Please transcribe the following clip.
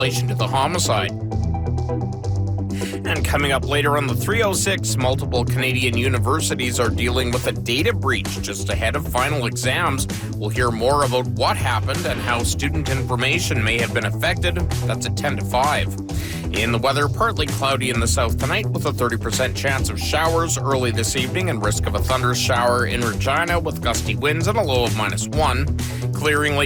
relation to the homicide. And coming up later on the 306, multiple Canadian universities are dealing with a data breach just ahead of final exams. We'll hear more about what happened and how student information may have been affected. That's at 10 to 5. In the weather, partly cloudy in the south tonight with a 30% chance of showers early this evening and risk of a thunder shower in Regina with gusty winds and a low of -1. Clearing late